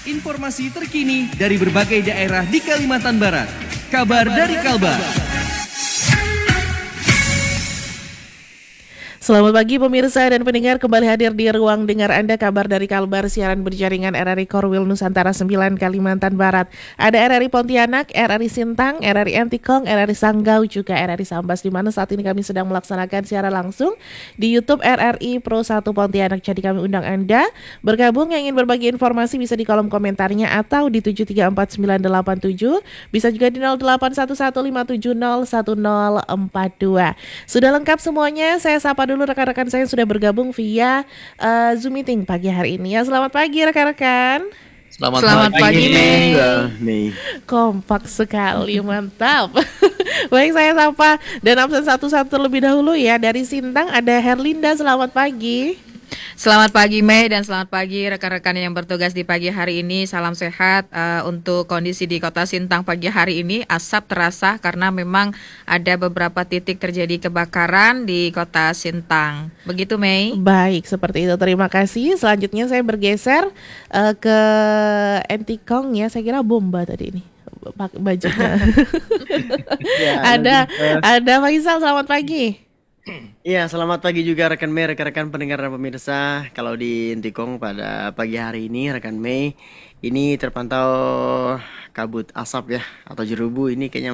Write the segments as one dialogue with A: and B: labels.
A: Informasi terkini dari berbagai daerah di Kalimantan Barat. Kabar dari Kalbar.
B: Selamat pagi pemirsa dan pendengar, kembali hadir di ruang dengar Anda kabar dari Kalbar, siaran berjaringan RRI Korwil Nusantara 9 Kalimantan Barat. Ada RRI Pontianak, RRI Sintang, RRI Antikong, RRI Sanggau, juga RRI Sambas, di mana saat ini kami sedang melaksanakan siaran langsung di YouTube RRI Pro 1 Pontianak. Jadi kami undang Anda bergabung yang ingin berbagi informasi bisa di kolom komentarnya atau di 7349087, bisa juga di 081157010042. Sudah lengkap semuanya, saya sapa dulu rekan-rekan saya yang sudah bergabung via Zoom meeting pagi hari ini ya. Selamat pagi rekan-rekan.
C: Selamat pagi Mei.
B: Kompak sekali, mantap. Baik, saya sapa dan absen satu-satu terlebih dahulu ya. Dari Sintang ada Herlinda, selamat pagi.
C: Selamat pagi Mei dan selamat pagi rekan-rekan yang bertugas di pagi hari ini. Salam sehat. Untuk kondisi di Kota Sintang pagi hari ini asap terasa karena memang ada beberapa titik terjadi kebakaran di Kota Sintang. Begitu Mei.
B: Baik, seperti itu. Terima kasih. Selanjutnya saya bergeser ke Antikong ya. Saya kira bomba tadi ini bajunya. Ya, ada Faisal, selamat pagi.
D: Iya, selamat pagi juga rekan Mei, rekan-rekan pendengar dan pemirsa. Kalau di Intikong pada pagi hari ini rekan Mei, ini terpantau kabut asap ya atau jerubu. Ini kayaknya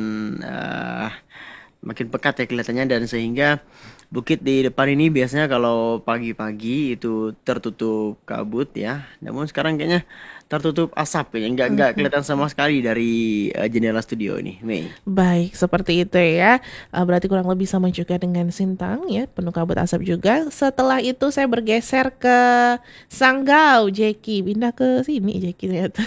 D: makin pekat ya kelihatannya, dan sehingga bukit di depan ini biasanya kalau pagi-pagi itu tertutup kabut ya. Namun sekarang kayaknya tertutup asap, kayaknya nggak kelihatan sama sekali dari jendela studio ini, Mei.
B: Baik, seperti itu ya. Berarti kurang lebih sama juga dengan Sintang ya, penuh kabut asap juga. Setelah itu saya bergeser ke Sanggau, Jeki. Pindah ke sini Jeki ternyata.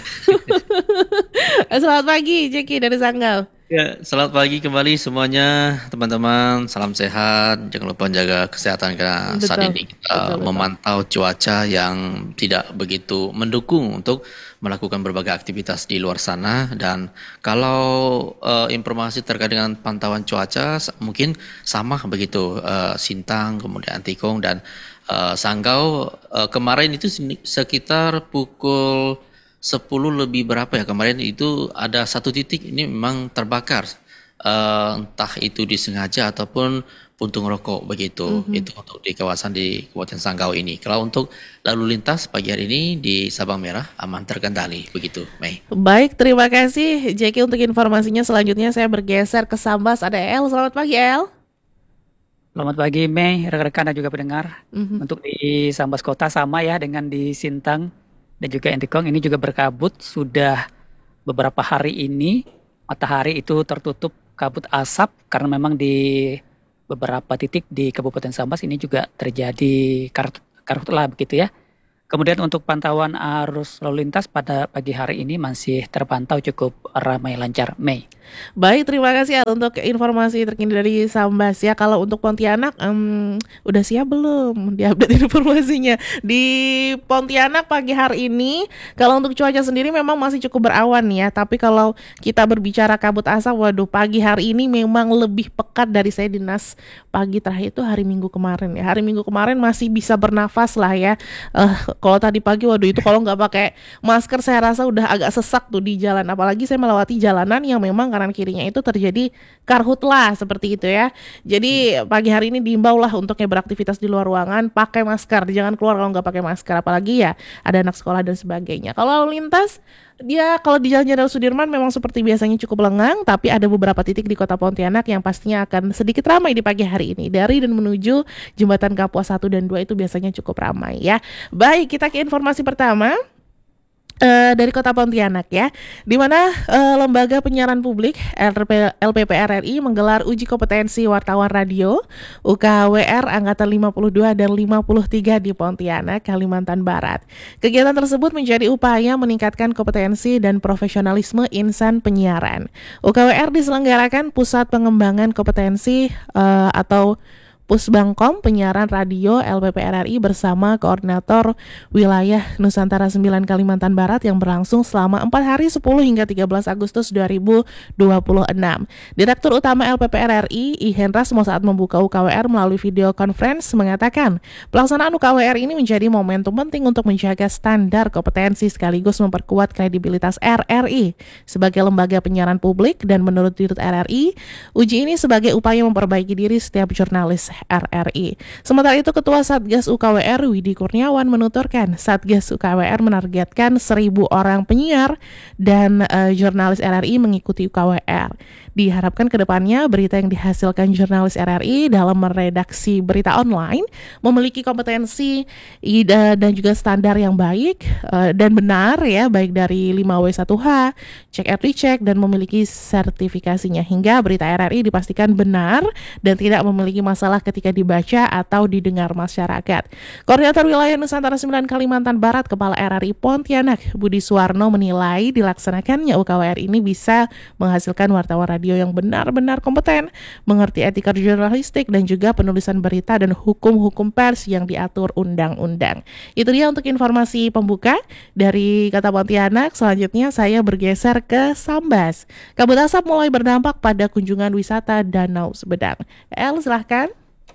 B: Selamat pagi Jeki dari Sanggau.
E: Ya, selamat pagi kembali semuanya teman-teman. Salam sehat, jangan lupa jaga kesehatan karena saat ini kita memantau cuaca yang tidak begitu mendukung untuk melakukan berbagai aktivitas di luar sana. Dan kalau informasi terkait dengan pantauan cuaca mungkin sama begitu, Sintang, kemudian Antikong dan Sanggau kemarin itu sekitar pukul 10 lebih berapa ya kemarin itu ada satu titik ini memang terbakar, entah itu disengaja ataupun puntung rokok begitu. Itu untuk di kawasan di Kabupaten Sanggau ini. Kalau untuk lalu lintas pagi hari ini di Sabang Merah aman terkendali begitu, Mei.
B: Baik, terima kasih Jeki untuk informasinya. Selanjutnya saya bergeser ke Sambas, ada El. Selamat pagi El.
F: Selamat pagi Mei, rekan-rekan dan juga pendengar. Untuk di Sambas Kota sama ya dengan di Sintang dan juga Antikong, ini juga berkabut sudah beberapa hari ini. Matahari itu tertutup kabut asap karena memang di beberapa titik di Kabupaten Sambas ini juga terjadi karhutlah begitu ya. Kemudian untuk pantauan arus lalu lintas pada pagi hari ini masih terpantau cukup ramai lancar, Mei.
B: Baik, terima kasih untuk informasi terkini dari Sambas ya. Kalau untuk Pontianak, udah siap belum diupdate informasinya? Di Pontianak pagi hari ini, kalau untuk cuaca sendiri memang masih cukup berawan ya. Tapi kalau kita berbicara kabut asap, waduh, pagi hari ini memang lebih pekat dari saya dinas pagi terakhir itu hari Minggu kemarin ya. Hari Minggu kemarin masih bisa bernafas lah ya. Kalau tadi pagi, waduh itu kalau nggak pakai masker saya rasa udah agak sesak tuh di jalan. Apalagi saya melewati jalanan yang memang kanan kirinya itu terjadi karhutlah seperti itu ya. Jadi pagi hari ini diimbau lah untuk yang beraktivitas di luar ruangan pakai masker, jangan keluar kalau nggak pakai masker, apalagi ya ada anak sekolah dan sebagainya. Kalau lalu lintas dia kalau di Jalan Jenderal Sudirman memang seperti biasanya cukup lengang, tapi ada beberapa titik di Kota Pontianak yang pastinya akan sedikit ramai di pagi hari ini. Dari dan menuju Jembatan Kapuas 1 dan 2 itu biasanya cukup ramai ya. Baik, kita ke informasi pertama. Dari Kota Pontianak ya, di mana Lembaga Penyiaran Publik LPP RRI menggelar uji kompetensi wartawan radio UKWR angkatan 52 dan 53 di Pontianak, Kalimantan Barat. Kegiatan tersebut menjadi upaya meningkatkan kompetensi dan profesionalisme insan penyiaran. UKWR diselenggarakan Pusat Pengembangan Kompetensi atau Pusbangkom Penyiaran Radio LPP RRI bersama Koordinator Wilayah Nusantara 9 Kalimantan Barat yang berlangsung selama 4 hari 10 hingga 13 Agustus 2026. Direktur Utama LPP RRI I Hendra saat membuka UKWR melalui video conference mengatakan, pelaksanaan UKWR ini menjadi momentum penting untuk menjaga standar kompetensi sekaligus memperkuat kredibilitas RRI sebagai lembaga penyiaran publik, dan menurut Dirut RRI, uji ini sebagai upaya memperbaiki diri setiap jurnalis RRI. Sementara itu, Ketua Satgas UKWR Widi Kurniawan menuturkan, Satgas UKWR menargetkan 1.000 orang penyiar dan jurnalis RRI mengikuti UKWR. Diharapkan ke depannya berita yang dihasilkan jurnalis RRI dalam meredaksi berita online memiliki kompetensi dan juga standar yang baik dan benar ya, baik dari 5W1H, cek RT check, dan memiliki sertifikasinya hingga berita RRI dipastikan benar dan tidak memiliki masalah ketika dibaca atau didengar masyarakat. Koordinator Wilayah Nusantara 9 Kalimantan Barat Kepala RRI Pontianak Budi Suwarno menilai dilaksanakannya UKWR ini bisa menghasilkan wartawan radio yang benar-benar kompeten, mengerti etika jurnalistik dan juga penulisan berita dan hukum-hukum pers yang diatur undang-undang. Itu dia untuk informasi pembuka dari Kota Pontianak. Selanjutnya saya bergeser ke Sambas. Kabut asap mulai berdampak pada kunjungan wisata Danau Sebedang. Silahkan.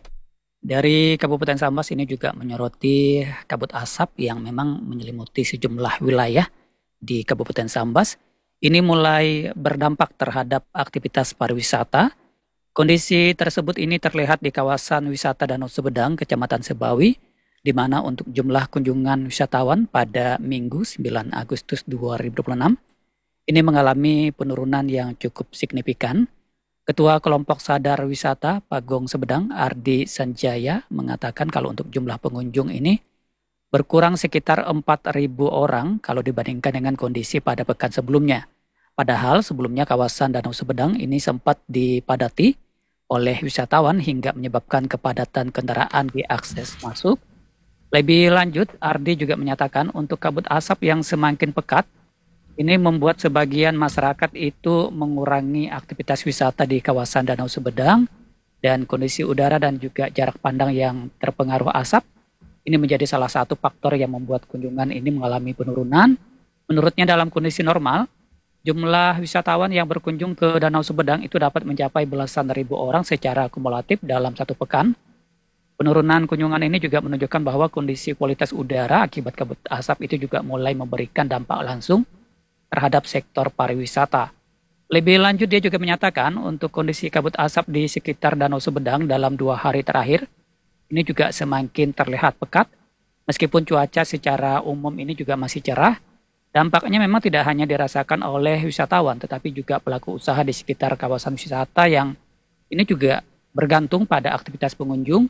F: Dari Kabupaten Sambas ini juga menyoroti kabut asap yang memang menyelimuti sejumlah wilayah di Kabupaten Sambas. Ini mulai berdampak terhadap aktivitas pariwisata. Kondisi tersebut ini terlihat di kawasan wisata Danau Sebedang, Kecamatan Sebawi, di mana untuk jumlah kunjungan wisatawan pada Minggu 9 Agustus 2026 ini mengalami penurunan yang cukup signifikan. Ketua Kelompok Sadar Wisata Pagong Sebedang, Ardi Sanjaya, mengatakan kalau untuk jumlah pengunjung ini berkurang sekitar 4.000 orang kalau dibandingkan dengan kondisi pada pekan sebelumnya. Padahal sebelumnya kawasan Danau Sebedang ini sempat dipadati oleh wisatawan hingga menyebabkan kepadatan kendaraan di akses masuk. Lebih lanjut, Ardi juga menyatakan untuk kabut asap yang semakin pekat, ini membuat sebagian masyarakat itu mengurangi aktivitas wisata di kawasan Danau Sebedang, dan kondisi udara dan juga jarak pandang yang terpengaruh asap ini menjadi salah satu faktor yang membuat kunjungan ini mengalami penurunan. Menurutnya dalam kondisi normal, jumlah wisatawan yang berkunjung ke Danau Sebedang itu dapat mencapai belasan ribu orang secara kumulatif dalam satu pekan. Penurunan kunjungan ini juga menunjukkan bahwa kondisi kualitas udara akibat kabut asap itu juga mulai memberikan dampak langsung terhadap sektor pariwisata. Lebih lanjut, dia juga menyatakan untuk kondisi kabut asap di sekitar Danau Sebedang dalam 2 hari terakhir ini juga semakin terlihat pekat. Meskipun cuaca secara umum ini juga masih cerah, dampaknya memang tidak hanya dirasakan oleh wisatawan, tetapi juga pelaku usaha di sekitar kawasan wisata yang ini juga bergantung pada aktivitas pengunjung.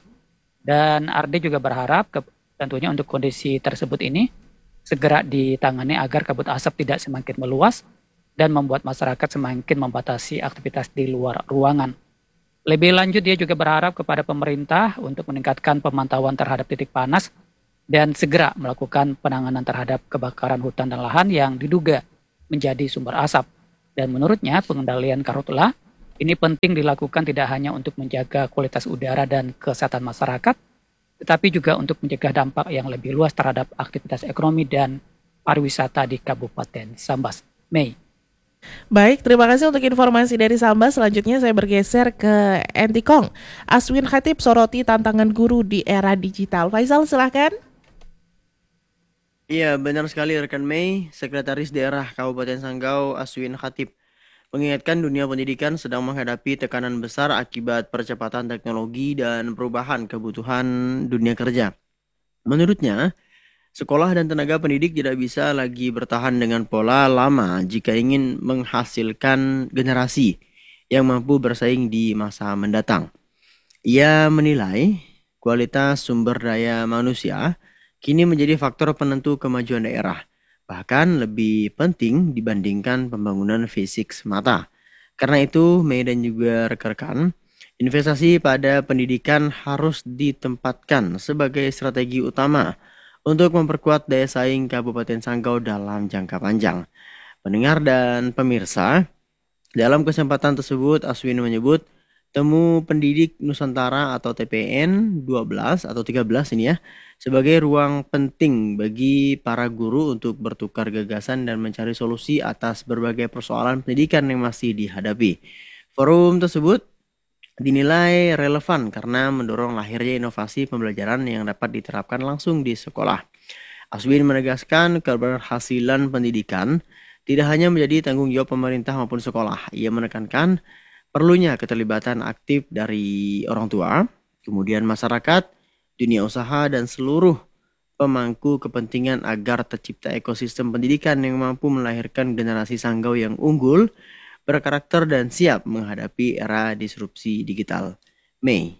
F: Dan Ardi juga berharap tentunya untuk kondisi tersebut ini segera ditangani agar kabut asap tidak semakin meluas dan membuat masyarakat semakin membatasi aktivitas di luar ruangan. Lebih lanjut, dia juga berharap kepada pemerintah untuk meningkatkan pemantauan terhadap titik panas dan segera melakukan penanganan terhadap kebakaran hutan dan lahan yang diduga menjadi sumber asap. Dan menurutnya pengendalian karhutla ini penting dilakukan tidak hanya untuk menjaga kualitas udara dan kesehatan masyarakat, tetapi juga untuk mencegah dampak yang lebih luas terhadap aktivitas ekonomi dan pariwisata di Kabupaten Sambas. Mei.
B: Baik, terima kasih untuk informasi dari Sambas. Selanjutnya saya bergeser ke Entikong. Aswin Khatib soroti tantangan guru di era digital. Faisal, silahkan.
D: Iya, benar sekali rekan Mei. Sekretaris Daerah Kabupaten Sanggau Aswin Khatib mengingatkan dunia pendidikan sedang menghadapi tekanan besar akibat percepatan teknologi dan perubahan kebutuhan dunia kerja. Menurutnya, sekolah dan tenaga pendidik tidak bisa lagi bertahan dengan pola lama jika ingin menghasilkan generasi yang mampu bersaing di masa mendatang. Ia menilai kualitas sumber daya manusia kini menjadi faktor penentu kemajuan daerah, bahkan lebih penting dibandingkan pembangunan fisik semata. Karena itu, Mei dan juga rekan-rekan, investasi pada pendidikan harus ditempatkan sebagai strategi utama untuk memperkuat daya saing Kabupaten Sanggau dalam jangka panjang. Pendengar dan pemirsa, dalam kesempatan tersebut Aswin menyebut Temu Pendidik Nusantara atau TPN 12 atau 13 ini ya, sebagai ruang penting bagi para guru untuk bertukar gagasan dan mencari solusi atas berbagai persoalan pendidikan yang masih dihadapi. Forum tersebut dinilai relevan karena mendorong lahirnya inovasi pembelajaran yang dapat diterapkan langsung di sekolah. Aswin menegaskan keberhasilan pendidikan tidak hanya menjadi tanggung jawab pemerintah maupun sekolah. Ia menekankan perlunya keterlibatan aktif dari orang tua, kemudian masyarakat, dunia usaha, dan seluruh pemangku kepentingan agar tercipta ekosistem pendidikan yang mampu melahirkan generasi sanggau yang unggul, berkarakter, dan siap menghadapi era disrupsi digital. Mei.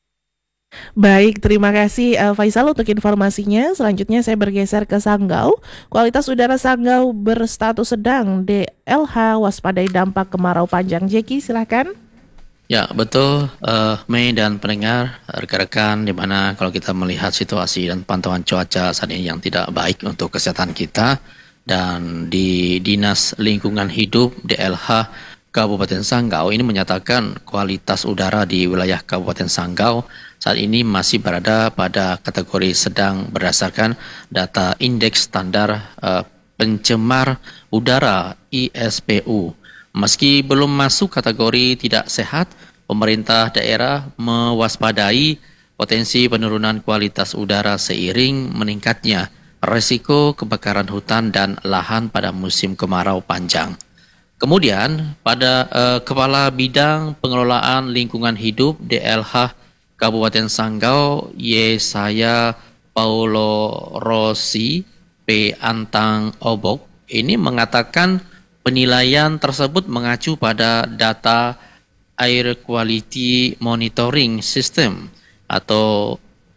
B: Baik, terima kasih Faisal untuk informasinya. Selanjutnya saya bergeser ke Sanggau. Kualitas udara Sanggau berstatus sedang, DLH waspadai dampak kemarau panjang. Jeki, silakan.
E: Ya, betul, Mei dan pendengar, rekan-rekan, di mana kalau kita melihat situasi dan pantauan cuaca saat ini yang tidak baik untuk kesehatan kita, dan di Dinas Lingkungan Hidup DLH Kabupaten Sanggau ini menyatakan kualitas udara di wilayah Kabupaten Sanggau saat ini masih berada pada kategori sedang berdasarkan data Indeks Standar Pencemar Udara ISPU. Meski belum masuk kategori tidak sehat, pemerintah daerah mewaspadai potensi penurunan kualitas udara seiring meningkatnya risiko kebakaran hutan dan lahan pada musim kemarau panjang. Kemudian pada Kepala Bidang Pengelolaan Lingkungan Hidup DLH Kabupaten Sanggau Yesaya Paulo Rossi P. Antang Obok ini mengatakan penilaian tersebut mengacu pada data Air Quality Monitoring System atau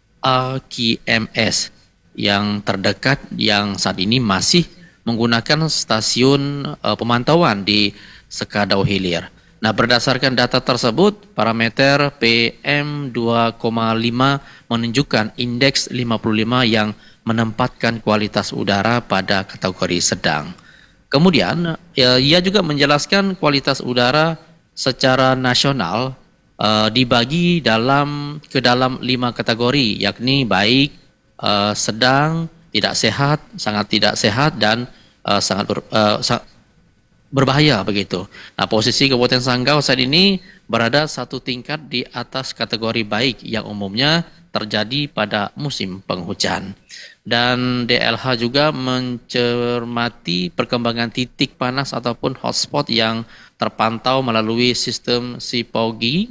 E: AQMS yang terdekat yang saat ini masih menggunakan stasiun pemantauan di Sekadau Hilir. Nah, berdasarkan data tersebut, parameter PM2,5 menunjukkan indeks 55 yang menempatkan kualitas udara pada kategori sedang. Kemudian, ia juga menjelaskan kualitas udara secara nasional dibagi ke dalam 5 kategori, yakni baik, sedang, tidak sehat, sangat tidak sehat, dan sangat berbahaya begitu. Nah, posisi Kabupaten Sanggau saat ini berada satu tingkat di atas kategori baik yang umumnya terjadi pada musim penghujan. Dan DLH juga mencermati perkembangan titik panas ataupun hotspot yang terpantau melalui sistem Sipogi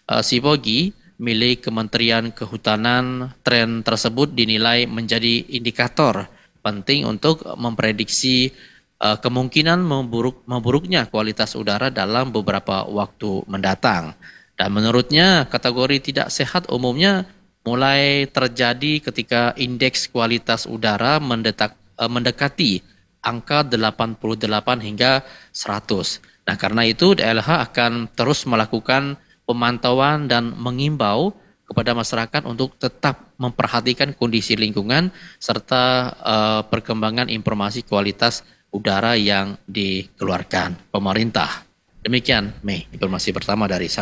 E: milik Kementerian Kehutanan. Tren tersebut dinilai menjadi indikator penting untuk memprediksi kemungkinan memburuknya kualitas udara dalam beberapa waktu mendatang. Dan menurutnya, kategori tidak sehat umumnya mulai terjadi ketika indeks kualitas udara mendekati angka 88 hingga 100. Nah, karena itu DLH akan terus melakukan pemantauan dan mengimbau kepada masyarakat untuk tetap memperhatikan kondisi lingkungan serta perkembangan informasi kualitas udara yang dikeluarkan pemerintah. Demikian, Mei, informasi pertama dari